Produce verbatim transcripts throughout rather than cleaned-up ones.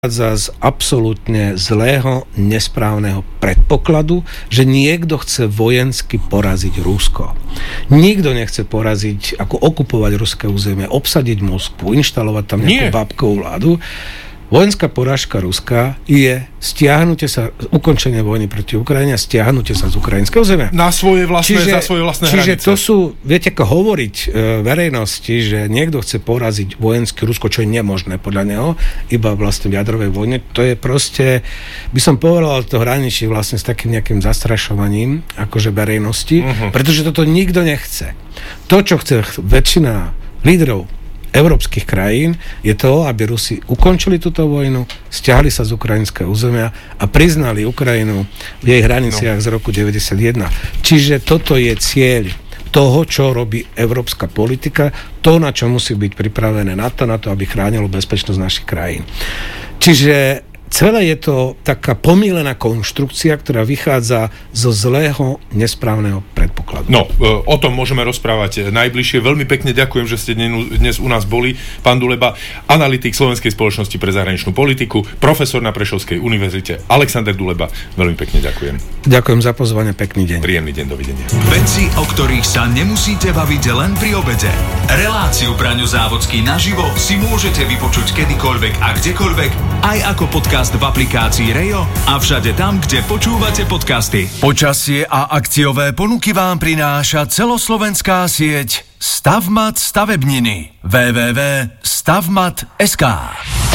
z absolútne zlého, nesprávneho predpokladu, že niekto chce vojensky poraziť Rusko. Nikto nechce poraziť, ako okupovať ruské územie, obsadiť Moskvu, inštalovať tam nejakú babkovú vládu. Vojenská porážka Ruska je stiahnutie sa, ukončenie vojny proti Ukrajine a stiahnutie sa z ukrajinského územia. Na svoje vlastné, čiže, za svoje vlastné čiže hranice. Čiže to sú, viete, ako hovoriť e, verejnosti, že niekto chce poraziť vojenské Rusko, čo je nemožné podľa neho, iba vlastne v jadrovej vojne, to je proste, by som povedal, to hraničí vlastne s takým nejakým zastrašovaním, akože verejnosti, uh-huh. pretože toto nikto nechce. To, čo chce väčšina lídrov európskych krajín, je to, aby Rusi ukončili túto vojnu, stiahli sa z ukrajinského územia a priznali Ukrajinu v jej hraniciach no. z roku deväťdesiatjeden. Čiže toto je cieľ toho, čo robí európska politika, to, na čo musí byť pripravené NATO, na to, aby chránilo bezpečnosť našich krajín. Čiže celé je to taká pomílená konštrukcia, ktorá vychádza zo zlého, nesprávneho predpokladu. No, o tom môžeme rozprávať najbližšie. Veľmi pekne ďakujem, že ste dnes u nás boli. Pán Duleba, analytik Slovenskej spoločnosti pre zahraničnú politiku, profesor na Prešovskej univerzite Alexander Duleba. Veľmi pekne ďakujem. Ďakujem za pozvanie, pekný deň. Príjemný deň, dovidenia. Veci, o ktorých sa nemusíte baviť len pri obede. Reláciu Braňo Závodský naživo si môžete vypočuť kedykoľvek a kdekoľvek, aj ako podcast v aplikácii Rejo a všade tam, kde počúvate podcasty. Počasie a akciové ponuky vám prináša celoslovenská sieť Stavmat stavebniny. w w w bodka stavmat bodka es ká.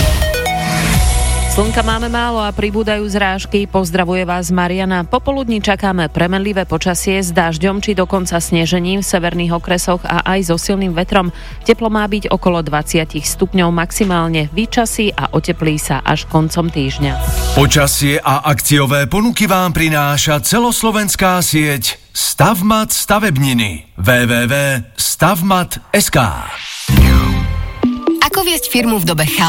Slnka máme málo a pribúdajú zrážky. Pozdravuje vás Mariana. Popoludní čakáme premenlivé počasie s dažďom či dokonca snežením v severných okresoch a aj so silným vetrom. Teplo má byť okolo dvadsať stupňov maximálne. Vyčasí a oteplí sa až koncom týždňa. Počasie a akciové ponuky vám prináša celoslovenská sieť Stavmat stavebniny. w w w bodka stavmat bodka es ká. Ako viesť firmu v dobe chaosu?